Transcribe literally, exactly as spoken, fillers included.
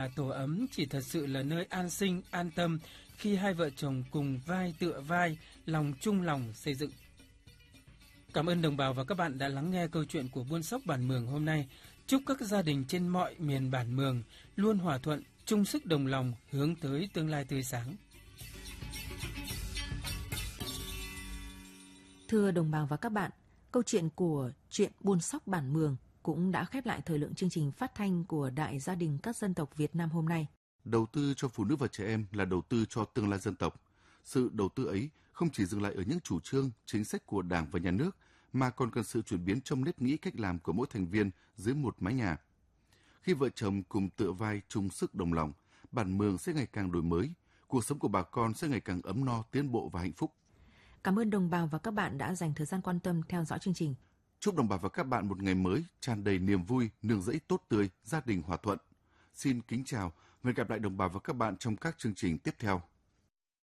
tổ ấm chỉ thật sự là nơi an sinh, an tâm khi hai vợ chồng cùng vai tựa vai, lòng chung lòng xây dựng. Cảm ơn đồng bào và các bạn đã lắng nghe câu chuyện của Buôn Sóc Bản Mường hôm nay. Chúc các gia đình trên mọi miền Bản Mường luôn hòa thuận, chung sức đồng lòng hướng tới tương lai tươi sáng. Thưa đồng bào và các bạn, câu chuyện của chuyện Buôn Sóc Bản Mường cũng đã khép lại thời lượng chương trình phát thanh của Đại gia đình các dân tộc Việt Nam hôm nay. Đầu tư cho phụ nữ và trẻ em là đầu tư cho tương lai dân tộc. Sự đầu tư ấy không chỉ dừng lại ở những chủ trương, chính sách của Đảng và Nhà nước, mà còn cần sự chuyển biến trong nếp nghĩ cách làm của mỗi thành viên dưới một mái nhà. Khi vợ chồng cùng tựa vai chung sức đồng lòng, Bản Mường sẽ ngày càng đổi mới, cuộc sống của bà con sẽ ngày càng ấm no, tiến bộ và hạnh phúc. Cảm ơn đồng bào và các bạn đã dành thời gian quan tâm theo dõi chương trình. Chúc đồng bào và các bạn một ngày mới tràn đầy niềm vui, nương rẫy tốt tươi, gia đình hòa thuận. Xin kính chào và hẹn gặp lại đồng bào và các bạn trong các chương trình tiếp theo.